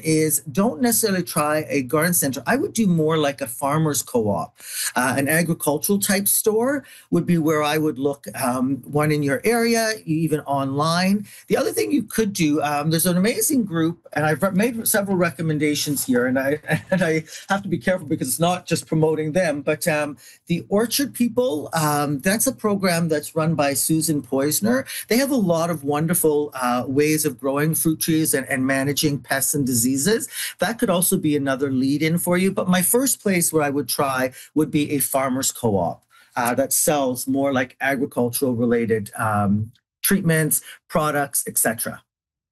is don't necessarily try a garden center. I would do more like a farmer's co-op. An agricultural type store would be where I would look, one in your area, even online. The other thing you could do, there's an amazing group, and I've made several recommendations here, and I have to be careful because it's not just promoting them, but the Orchard People, that's a program that's run by Susan Poisner. They have a lot of wonderful ways of growing fruit trees and managing pests and diseases. That could also be another lead in for you. But my first place where I would try would be a farmer's co-op that sells more like agricultural related treatments, products, etc.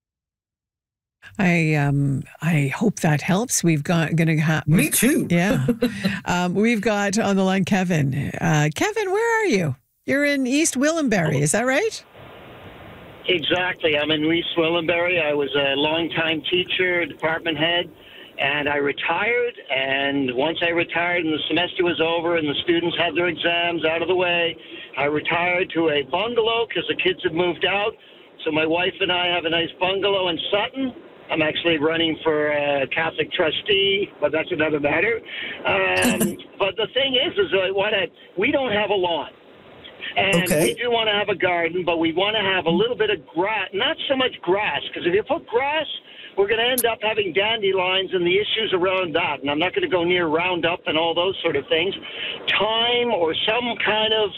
I hope that helps. We've got Me too. Yeah. We've got on the line Kevin. Kevin, where are you? You're in East Willenbury, is that right? Exactly. I'm in East Willenbury. I was a longtime teacher, department head, and I retired. And once I retired and the semester was over and the students had their exams out of the way, I retired to a bungalow because the kids had moved out. So my wife and I have a nice bungalow in Sutton. I'm actually running for a Catholic trustee, but that's another matter. But the thing is we don't have a lawn. And we do want to have a garden, but we want to have a little bit of grass, not so much grass, because if you put grass, we're going to end up having dandelions and the issues around that. And I'm not going to go near Roundup and all those sort of things. Thyme or some kind of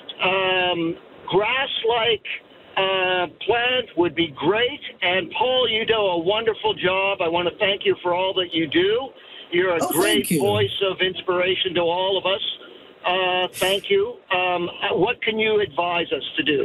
grass-like plant would be great. And Paul, you do a wonderful job. I want to thank you for all that you do. You're a great voice of inspiration to all of us. Thank you. What can you advise us to do?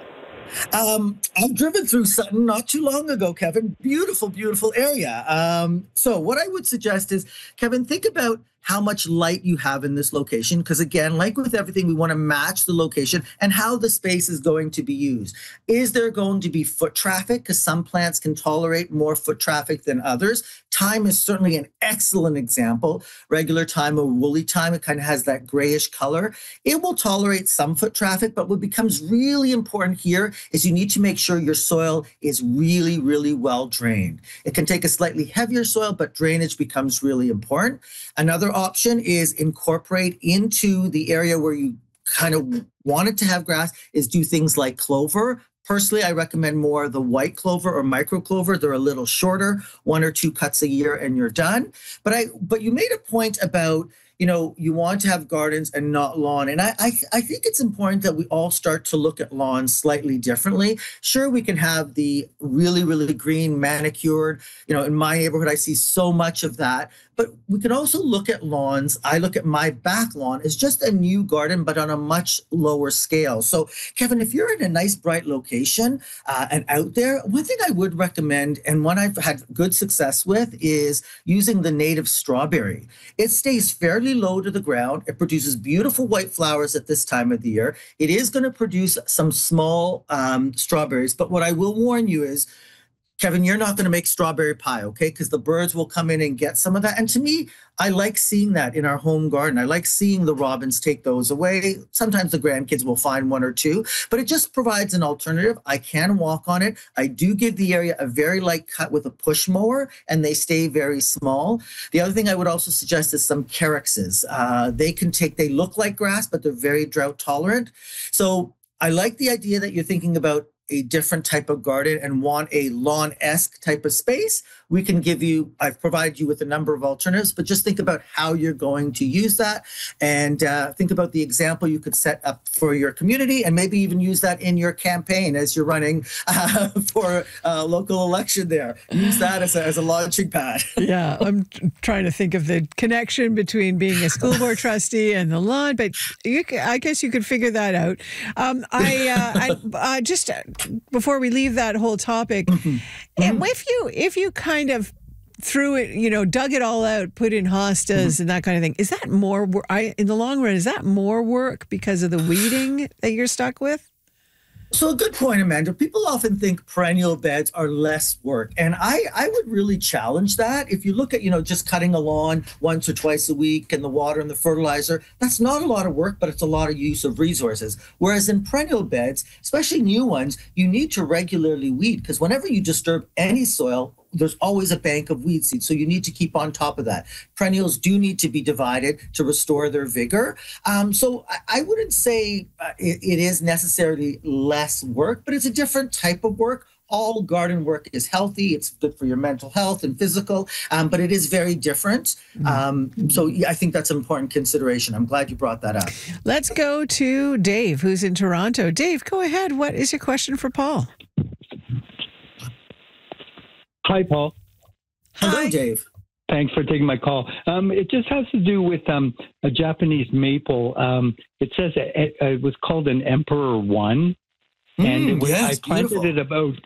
I've driven through Sutton not too long ago, Kevin. Beautiful, beautiful area. So what I would suggest is, Kevin, think about how much light you have in this location. Because again, like with everything, we want to match the location and how the space is going to be used. Is there going to be foot traffic? Because some plants can tolerate more foot traffic than others. Thyme is certainly an excellent example. Regular thyme or woolly thyme, it kind of has that grayish color. It will tolerate some foot traffic, but what becomes really important here is you need to make sure your soil is really, really well drained. It can take a slightly heavier soil, but drainage becomes really important. Another option is incorporate into the area where you kind of wanted to have grass is do things like clover. Personally, I recommend more the white clover or micro clover. They're a little shorter, 1 or 2 cuts a year and you're done. But you made a point about, you want to have gardens and not lawn. And I think it's important that we all start to look at lawns slightly differently. Sure, we can have the really, really green, manicured. In my neighborhood, I see so much of that. But we can also look at lawns. I look at my back lawn as just a new garden, but on a much lower scale. So, Kevin, if you're in a nice, bright location and out there, one thing I would recommend, and one I've had good success with, is using the native strawberry. It stays fairly low to the ground. It produces beautiful white flowers at this time of the year. It is going to produce some small strawberries. But what I will warn you is, Kevin, you're not going to make strawberry pie, okay? Because the birds will come in and get some of that. And to me, I like seeing that in our home garden. I like seeing the robins take those away. Sometimes the grandkids will find 1 or 2, but it just provides an alternative. I can walk on it. I do give the area a very light cut with a push mower, and they stay very small. The other thing I would also suggest is some calyxes. They look like grass, but they're very drought tolerant. So I like the idea that you're thinking about a different type of garden and want a lawn-esque type of space. I've provided you with a number of alternatives, but just think about how you're going to use that and think about the example you could set up for your community and maybe even use that in your campaign as you're running for a local election there. Use that as a launching pad. Yeah, I'm trying to think of the connection between being a school board trustee and the lawn, but I guess you could figure that out. I just before we leave that whole topic, and if you kind of threw it, dug it all out, put in hostas and that kind of thing, is that more in the long run? Is that more work because of the weeding that you're stuck with? So a good point, Amanda. People often think perennial beds are less work. And I would really challenge that. If you look at, just cutting a lawn once or twice a week and the water and the fertilizer, that's not a lot of work, but it's a lot of use of resources. Whereas in perennial beds, especially new ones, you need to regularly weed because whenever you disturb any soil, there's always a bank of weed seed. So you need to keep on top of that. Perennials do need to be divided to restore their vigor. So I wouldn't say it is necessarily less work, but it's a different type of work. All garden work is healthy. It's good for your mental health and physical, but it is very different. So yeah, I think that's an important consideration. I'm glad you brought that up. Let's go to Dave, who's in Toronto. Dave, go ahead. What is your question for Paul? Hi, Paul. Hello, Hi. Dave. Thanks for taking my call. It just has to do with a Japanese maple. It says it was called an Emperor One. And I planted beautiful. it about,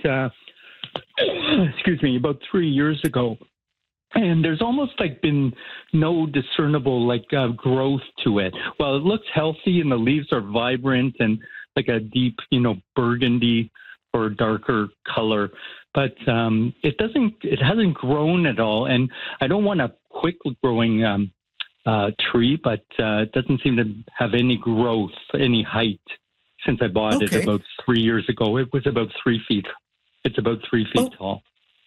about 3 years ago. And there's almost like been no discernible growth to it. Well, it looks healthy and the leaves are vibrant and like a deep, burgundy or darker color. But it hasn't grown at all. And I don't want a quick growing tree, but it doesn't seem to have any growth, any height. Since I bought it about 3 years ago, it was about 3 feet. It's about 3 feet tall.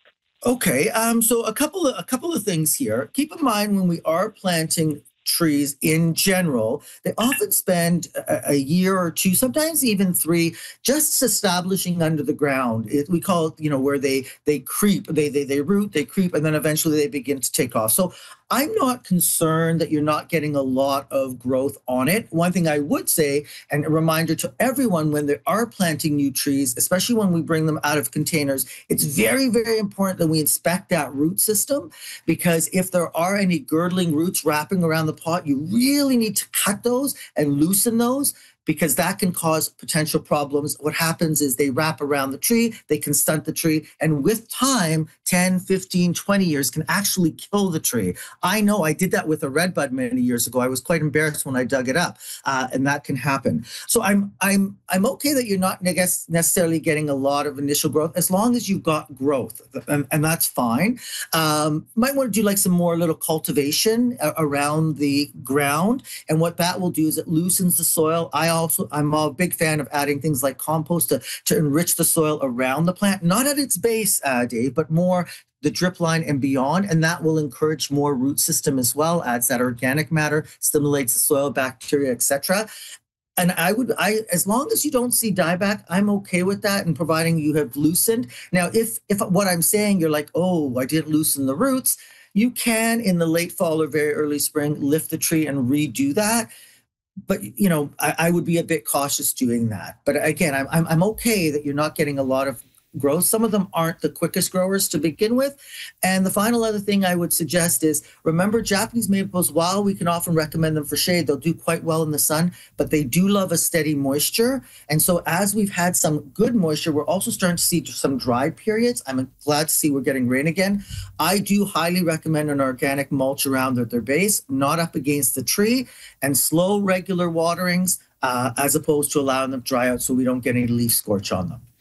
Okay. So a couple of things here. Keep in mind when we are planting trees in general, they often spend a year or two, sometimes even 3, just establishing under the ground. We call it, where they creep, they root, they creep, and then eventually they begin to take off. So I'm not concerned that you're not getting a lot of growth on it. One thing I would say, and a reminder to everyone when they are planting new trees, especially when we bring them out of containers, it's very, very important that we inspect that root system, because if there are any girdling roots wrapping around the pot, you really need to cut those and loosen those, because that can cause potential problems. What happens is they wrap around the tree, they can stunt the tree, and with time, 10, 15, 20 years can actually kill the tree. I know I did that with a redbud many years ago. I was quite embarrassed when I dug it up, and that can happen. So I'm okay that you're not, I guess, necessarily getting a lot of initial growth, as long as you've got growth, and that's fine. Might want to do like some more little cultivation around the ground, and what that will do is it loosens the soil. I'm a big fan of adding things like compost to enrich the soil around the plant, not at its base, Dave, but more the drip line and beyond, and that will encourage more root system as well, adds that organic matter, stimulates the soil, bacteria, etc. And as long as you don't see dieback, I'm okay with that, and providing you have loosened. Now, if what I'm saying, you're like, oh, I didn't loosen the roots, you can, in the late fall or very early spring, lift the tree and redo that. But, I would be a bit cautious doing that. But again, I'm okay that you're not getting a lot of growth. Some of them aren't the quickest growers to begin with. And the final other thing I would suggest is, remember, Japanese maples, while we can often recommend them for shade, they'll do quite well in the sun, but they do love a steady moisture. And so as we've had some good moisture, we're also starting to see some dry periods. I'm glad to see we're getting rain again. I do highly recommend an organic mulch around their base, not up against the tree, and slow, regular waterings, as opposed to allowing them to dry out so we don't get any leaf scorch on them.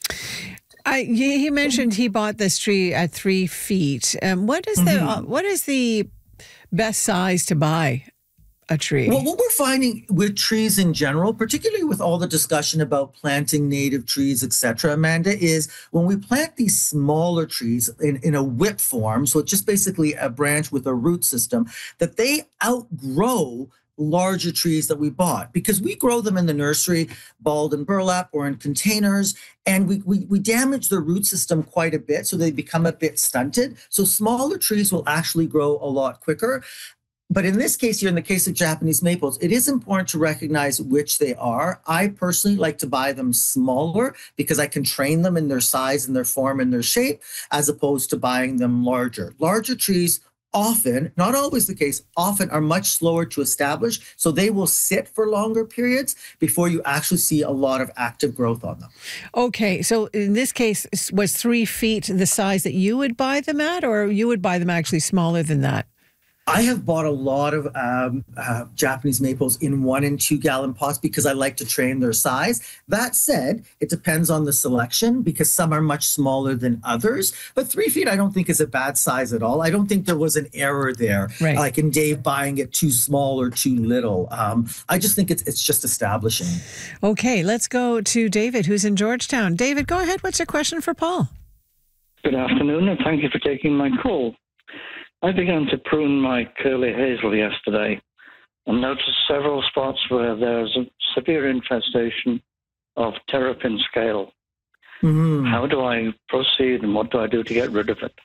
He mentioned he bought this tree at 3 feet. What is the best size to buy a tree? Well, what we're finding with trees in general, particularly with all the discussion about planting native trees, etc., Amanda, is when we plant these smaller trees in a whip form, so it's just basically a branch with a root system, that they outgrow larger trees that we bought, because we grow them in the nursery, balled in burlap or in containers, and we damage the root system quite a bit, so they become a bit stunted. So smaller trees will actually grow a lot quicker. But in this case here, in the case of Japanese maples, it is important to recognize which they are. I personally like to buy them smaller because I can train them in their size and their form and their shape, as opposed to buying them larger. Larger trees often, not always the case, often are much slower to establish, so they will sit for longer periods before you actually see a lot of active growth on them. Okay, so in this case, was 3 feet the size that you would buy them at, or you would buy them actually smaller than that? I have bought a lot of Japanese maples in 1 and 2 gallon pots because I like to train their size. That said, it depends on the selection, because some are much smaller than others. But 3 feet, I don't think, is a bad size at all. I don't think there was an error there, right, like in Dave buying it too small or too little. I just think it's just establishing. Okay, let's go to David, who's in Georgetown. David, go ahead. What's your question for Paul? Good afternoon, and thank you for taking my call. I began to prune my curly hazel yesterday and noticed several spots where there's a severe infestation of terrapin scale. Mhm. How do I proceed, and what do I do to get rid of it?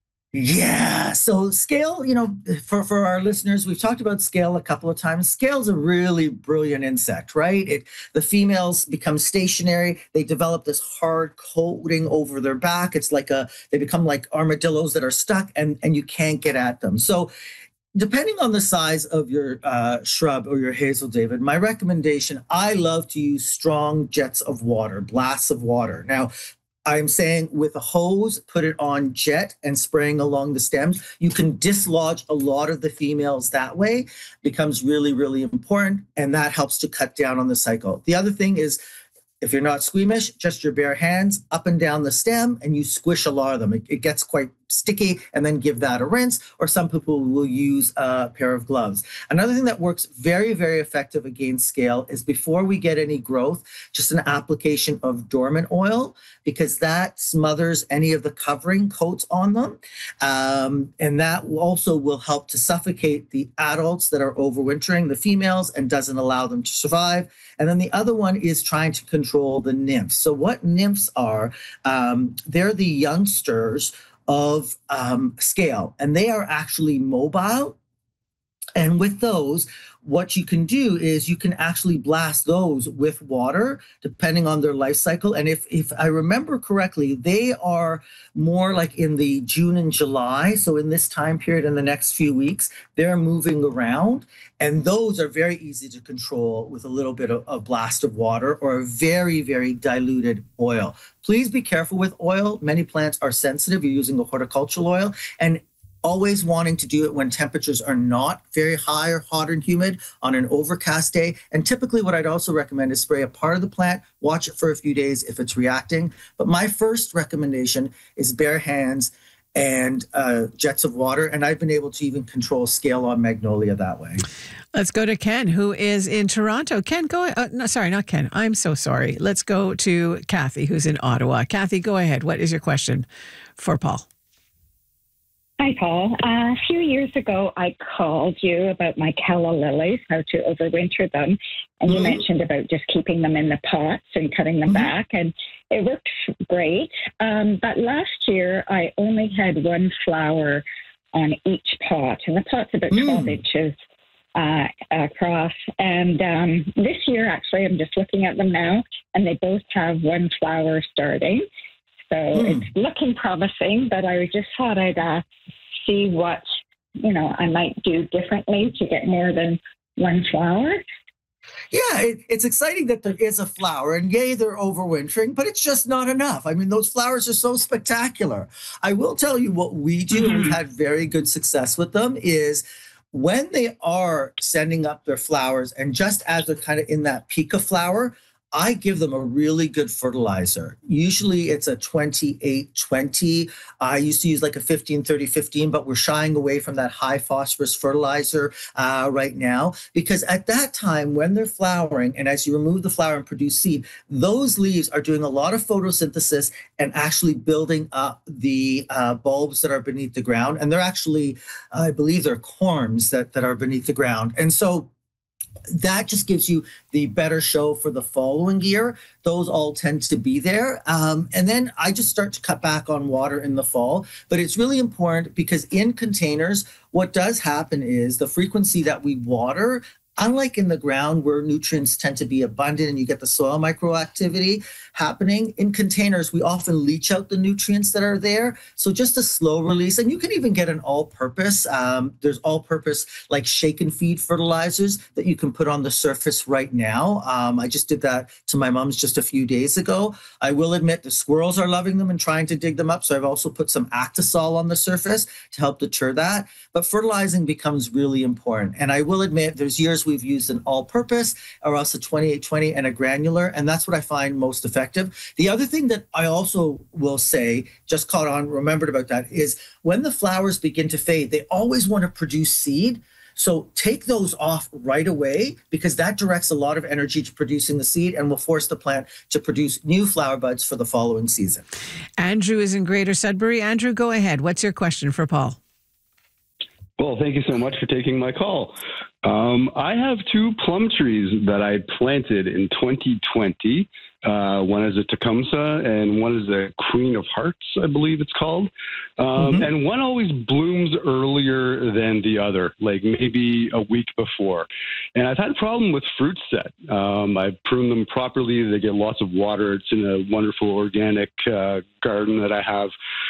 Yeah. So scale, for our listeners, we've talked about scale a couple of times. Scale's a really brilliant insect, right? The females become stationary. They develop this hard coating over their back. They become like armadillos that are stuck, and you can't get at them. So depending on the size of your shrub or your hazel, David, my recommendation, I love to use strong jets of water, blasts of water. Now, I'm saying with a hose, put it on jet and spraying along the stems. You can dislodge a lot of the females that way. Becomes really, really important, and that helps to cut down on the cycle. The other thing is, if you're not squeamish, just your bare hands up and down the stem, and you squish a lot of them. It gets quite sticky, and then give that a rinse, or some people will use a pair of gloves. Another thing that works very, very effective against scale is before we get any growth, just an application of dormant oil, because that smothers any of the covering coats on them. And that also will help to suffocate the adults that are overwintering, the females, and doesn't allow them to survive. And then the other one is trying to control the nymphs. So what nymphs are, they're the youngsters of scale, and they are actually mobile. And with those, what you can do is you can actually blast those with water, depending on their life cycle. And if I remember correctly, they are more like in the June and July. So in this time period, in the next few weeks, they're moving around. And those are very easy to control with a little bit of a blast of water or a very, very diluted oil. Please be careful with oil. Many plants are sensitive. You're using a horticultural oil. And always wanting to do it when temperatures are not very high or hot and humid on an overcast day. And typically what I'd also recommend is spray a part of the plant, watch it for a few days if it's reacting. But my first recommendation is bare hands and jets of water. And I've been able to even control scale on magnolia that way. Let's go to Ken, who is in Toronto. Ken, go. No, sorry, not Ken. I'm so sorry. Let's go to Kathy, who's in Ottawa. Kathy, go ahead. What is your question for Paul? Hi, Paul. A few years ago, I called you about my calla lilies, how to overwinter them. And you mentioned about just keeping them in the pots and cutting them back. And it worked great. But last year, I only had one flower on each pot. And the pot's about 12 inches across. And this year, actually, I'm just looking at them now, and they both have one flower starting. So it's looking promising, but I just thought I'd see what, I might do differently to get more than one flower. Yeah, it's exciting that there is a flower, and yay, they're overwintering, but it's just not enough. I mean, those flowers are so spectacular. I will tell you what we do, and we've had very good success with them, is when they are sending up their flowers, and just as they're kind of in that peak of flower, I give them a really good fertilizer. Usually it's a 28-20. I used to use like a 15-30-15, but we're shying away from that high phosphorus fertilizer right now, because at that time when they're flowering, and as you remove the flower and produce seed, those leaves are doing a lot of photosynthesis and actually building up the bulbs that are beneath the ground. And they're actually, I believe they're corms that are beneath the ground. And so that just gives you the better show for the following year. Those all tend to be there. And then I just start to cut back on water in the fall. But it's really important because in containers, what does happen is the frequency that we water, unlike in the ground where nutrients tend to be abundant and you get the soil microactivity happening, in containers, we often leach out the nutrients that are there. So just a slow release, and you can even get an all-purpose. There's all-purpose like shake and feed fertilizers that you can put on the surface right now. I just did that to my mom's just a few days ago. I will admit the squirrels are loving them and trying to dig them up. So I've also put some Actisol on the surface to help deter that. But fertilizing becomes really important. And I will admit there's years we've used an all-purpose or else a 28-20 and a granular, and that's what I find most effective. The other thing that I also will say, just remembered about that, is when the flowers begin to fade, they always want to produce seed. So take those off right away, because that directs a lot of energy to producing the seed and will force the plant to produce new flower buds for the following season. Andrew is in Greater Sudbury. Andrew, go ahead. What's your question for Paul? Well, thank you so much for taking my call. I have 2 plum trees that I planted in 2020. One is a Tecumseh and one is a Queen of Hearts, I believe it's called. And one always blooms earlier than the other, like maybe a week before. And I've had a problem with fruit set. I prune them properly. They get lots of water. It's in a wonderful organic garden that I have.